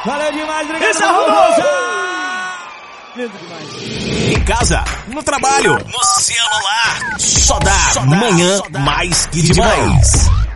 Valeu demais, obrigado. Esse é Rodolfo! Lindo demais. Em casa, no trabalho, no celular. Só dá manhã mais que demais.